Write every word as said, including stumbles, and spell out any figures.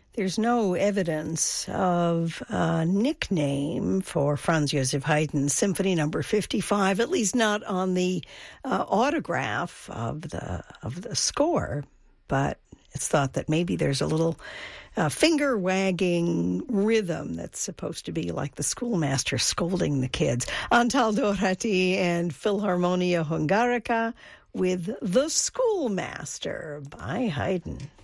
There's no evidence of a nickname for Franz Josef Haydn's Symphony Number fifty-five, at least not on the uh, autograph of the of the score. But it's thought that maybe there's a little uh, finger-wagging rhythm that's supposed to be like the schoolmaster scolding the kids. Antal Doherty and Philharmonia Hungarica with The Schoolmaster by Haydn.